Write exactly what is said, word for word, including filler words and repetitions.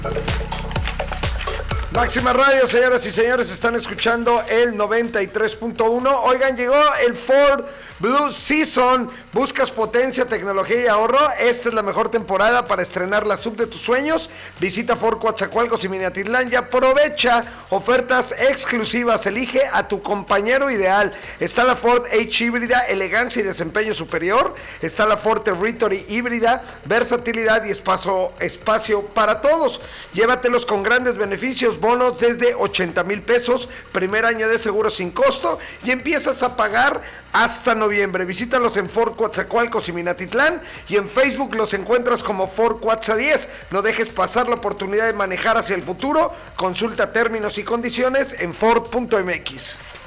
Máxima Radio, señoras y señores, están escuchando el noventa y tres punto uno. Oigan, llegó el Ford Blue Season. ¿Buscas potencia, tecnología y ahorro? Esta es la mejor temporada para estrenar la sub de tus sueños. Visita Ford Coatzacoalcos y Minatitlán y aprovecha ofertas exclusivas. Elige a tu compañero ideal. Está la Ford H híbrida, elegancia y desempeño superior. Está la Ford Territory híbrida, versatilidad y espacio, espacio para todos. Llévatelos con grandes beneficios, bonos desde ochenta mil pesos, primer año de seguro sin costo y empiezas a pagar hasta noviembre. Visítalos en Ford Coatzacoalcos y Minatitlán y en Facebook los encuentras como Ford Coatza diez. No dejes pasar la oportunidad de manejar hacia el futuro. Consulta términos y condiciones en Ford punto M X.